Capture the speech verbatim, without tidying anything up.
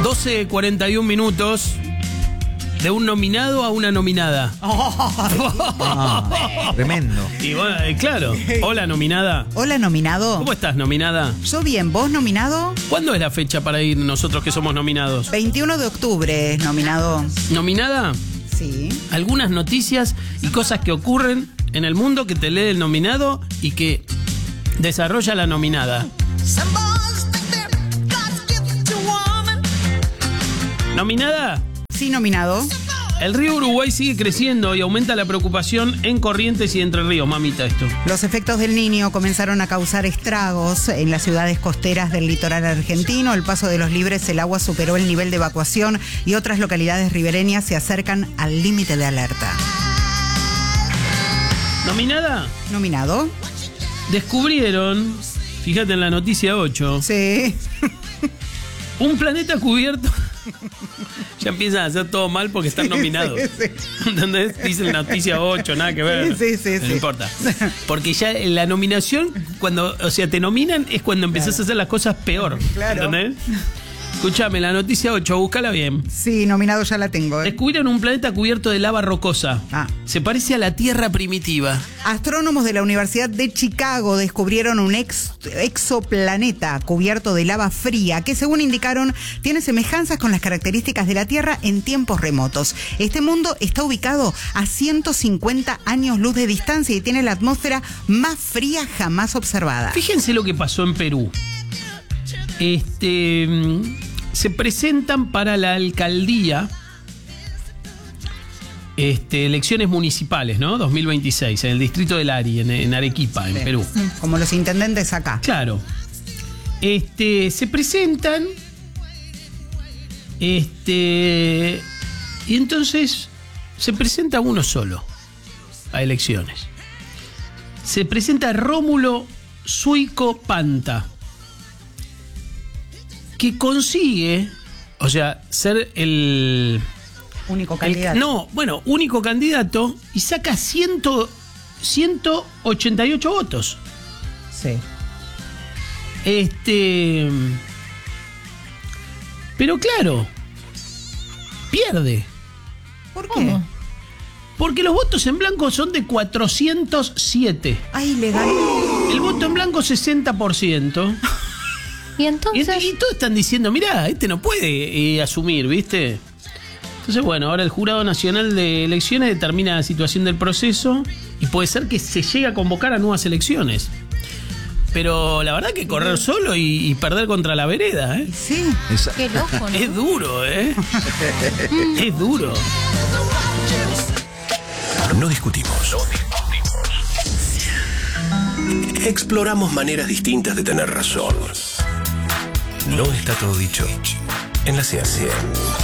doce cuarenta y un minutos. De un nominado a una nominada. Ah, tremendo. Y bueno, eh, claro. Hola, nominada. Hola, nominado. ¿Cómo estás, nominada? Yo bien, ¿vos, nominado? ¿Cuándo es la fecha para ir nosotros que somos nominados? veintiuno de octubre, nominado. ¿Nominada? Sí. Algunas noticias y cosas que ocurren en el mundo que te lee el nominado y que desarrolla la nominada. ¿Nominada? Sí, nominado. El río Uruguay sigue creciendo y aumenta la preocupación en Corrientes y Entre Ríos, mamita, esto. Los efectos del Niño comenzaron a causar estragos en las ciudades costeras del litoral argentino. El paso de los Libres, el agua superó el nivel de evacuación y otras localidades ribereñas se acercan al límite de alerta. ¿Nominada? Nominado. Descubrieron, fíjate en la noticia ocho, Sí. un planeta cubierto. Ya empiezan a hacer todo mal porque están nominados. Sí, sí. ¿Entendés? Dicen noticia ocho, nada que ver. Sí, sí, no sí. importa. Porque ya en la nominación, cuando, o sea, te nominan es cuando empezás Claro. a hacer las cosas peor. Claro. ¿Entendés? Escúchame, la noticia ocho, búscala bien. Sí, nominado ya la tengo. ¿eh? Descubrieron un planeta cubierto de lava rocosa. Ah. Se parece a la Tierra primitiva. Astrónomos de la Universidad de Chicago descubrieron un ex- exoplaneta cubierto de lava fría que, según indicaron, tiene semejanzas con las características de la Tierra en tiempos remotos. Este mundo está ubicado a ciento cincuenta años luz de distancia y tiene la atmósfera más fría jamás observada. Fíjense lo que pasó en Perú. Este, se presentan para la alcaldía este, elecciones municipales, ¿no? dos mil veintiséis, en el distrito del Ari, en, en Arequipa, en Perú. Como los intendentes acá. Claro. Este, se presentan. Este. Y entonces se presenta uno solo a elecciones. Se presenta Rómulo Suico Panta, que consigue, o sea, ser el, Único el- candidato. no, bueno, único candidato y saca cien, ciento ochenta y ocho votos. Sí. Este. Pero claro, pierde. ¿Por qué? ¿Cómo? Porque los votos en blanco son de cuatrocientos siete. Ay, le ganó. El voto en blanco sesenta por ciento. Y Y, entonces, y todos están diciendo, mirá, este no puede eh, asumir, ¿viste? Entonces, bueno, ahora el Jurado Nacional de Elecciones determina la situación del proceso y puede ser que se llegue a convocar a nuevas elecciones. Pero la verdad que correr solo y, y perder contra la vereda, ¿eh? Sí. Esa- qué loco, ¿no? Es duro, ¿eh? Es duro. No discutimos. Exploramos maneras distintas de tener razón. No está todo dicho en la ciencia.